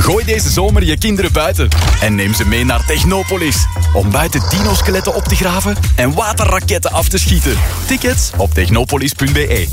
Gooi deze zomer je kinderen buiten en neem ze mee naar Technopolis. Om buiten dino-skeletten op te graven en waterraketten af te schieten. Tickets op technopolis.be.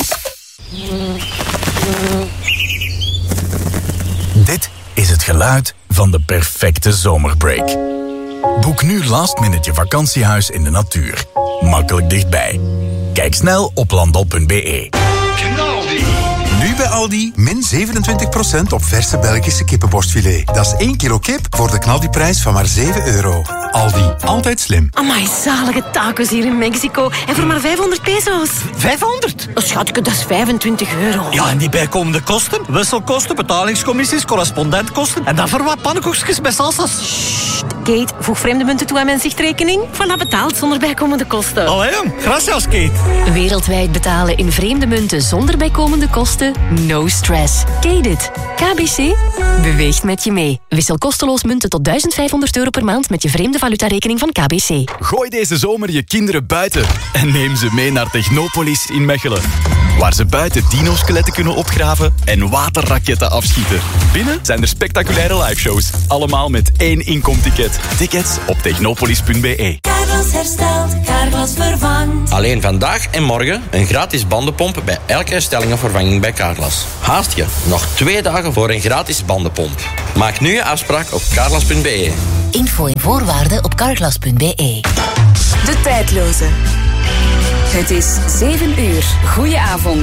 Dit is het geluid van de perfecte zomerbreak. Boek nu last minute je vakantiehuis in de natuur. Makkelijk dichtbij. Kijk snel op landal.be. Nu bij Aldi, min 27% op verse Belgische kippenborstfilet. Dat is 1 kilo kip voor de knaldiprijs van maar €7. Aldi, altijd slim. Amai, zalige tacos hier in Mexico. En voor maar 500 pesos. 500? Schatje, dat is €25. Ja, en die bijkomende kosten? Wisselkosten, betalingscommissies, correspondentkosten. En dan voor wat pannenkoekjes met salsas. Kate, voeg vreemde munten toe aan mijn zichtrekening. Voilà, betaald zonder bijkomende kosten. Allee, gracias, Kate. Wereldwijd betalen in vreemde munten zonder bijkomende kosten? No stress. Kate it. KBC beweegt met je mee. Wissel kosteloos munten tot €1500 per maand met je vreemde valutarekening van KBC. Gooi deze zomer je kinderen buiten en neem ze mee naar Technopolis in Mechelen. Waar ze buiten dino-skeletten kunnen opgraven en waterraketten afschieten. Binnen zijn er spectaculaire liveshows. Allemaal met 1 inkomticket. Tickets op technopolis.be. Carglass herstelt, Carglass vervangt. Alleen vandaag en morgen een gratis bandenpomp bij elke herstelling of vervanging bij Carglass. Haast je, nog 2 dagen voor een gratis bandenpomp. Maak nu je afspraak op carglass.be. Info en voorwaarden op carglass.be. De tijdloze. Het is 7 uur. Goedenavond.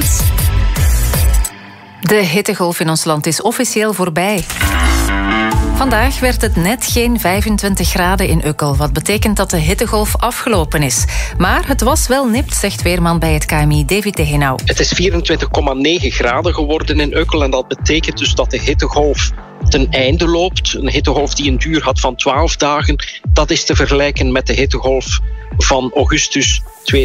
De hittegolf in ons land is officieel voorbij. Vandaag werd het net geen 25 graden in Ukkel, wat betekent dat de hittegolf afgelopen is. Maar het was wel nipt, zegt weerman bij het KMI David de Henau. Het is 24,9 graden geworden in Ukkel en dat betekent dus dat de hittegolf ten einde loopt. Een hittegolf die een duur had van 12 dagen. Dat is te vergelijken met de hittegolf van augustus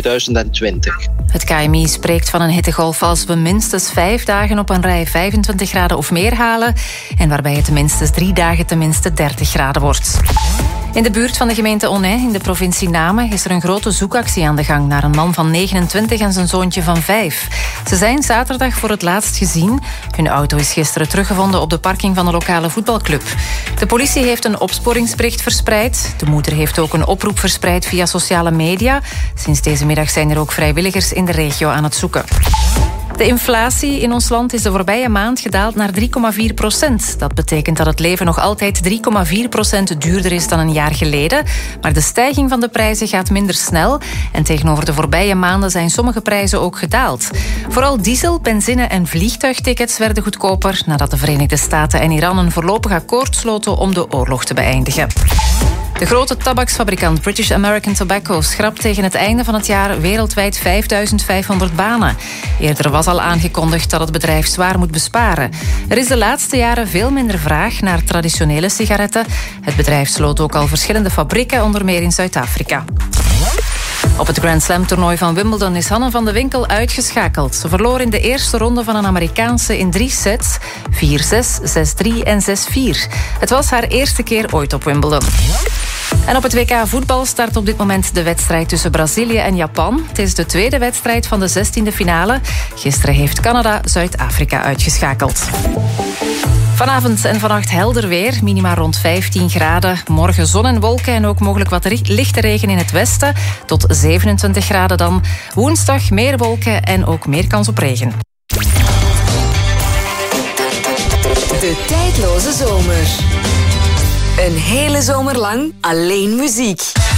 2020. Het KMI spreekt van een hittegolf als we minstens 5 dagen op een rij 25 graden of meer halen en waarbij het minstens 3 dagen tenminste 30 graden wordt. In de buurt van de gemeente Onay in de provincie Namen is er een grote zoekactie aan de gang naar een man van 29 en zijn zoontje van 5. Ze zijn zaterdag voor het laatst gezien. Hun auto is gisteren teruggevonden op de parking van de lokale voetbalclub. De politie heeft een opsporingsbericht verspreid. De moeder heeft ook een oproep verspreid via sociale media. Sinds deze middag zijn er ook vrijwilligers in de regio aan het zoeken. De inflatie in ons land is de voorbije maand gedaald naar 3,4%. Dat betekent dat het leven nog altijd 3,4% duurder is dan een jaar geleden. Maar de stijging van de prijzen gaat minder snel. En tegenover de voorbije maanden zijn sommige prijzen ook gedaald. Vooral diesel, benzine en vliegtuigtickets werden goedkoper nadat de Verenigde Staten en Iran een voorlopig akkoord sloten om de oorlog te beëindigen. De grote tabaksfabrikant British American Tobacco schrapt tegen het einde van het jaar wereldwijd 5.500 banen. Eerder was al aangekondigd dat het bedrijf zwaar moet besparen. Er is de laatste jaren veel minder vraag naar traditionele sigaretten. Het bedrijf sloot ook al verschillende fabrieken, onder meer in Zuid-Afrika. Op het Grand Slam toernooi van Wimbledon is Hanne van de Winkel uitgeschakeld. Ze verloor in de eerste ronde van een Amerikaanse in 3 sets. 4-6, 6-3 en 6-4. Het was haar eerste keer ooit op Wimbledon. En op het WK voetbal start op dit moment de wedstrijd tussen Brazilië en Japan. Het is de tweede wedstrijd van de 16e finale. Gisteren heeft Canada Zuid-Afrika uitgeschakeld. Vanavond en vannacht helder weer, minima rond 15 graden. Morgen zon en wolken en ook mogelijk wat lichte regen in het westen. Tot 27 graden dan. Woensdag meer wolken en ook meer kans op regen. De tijdloze zomer. Een hele zomer lang alleen muziek.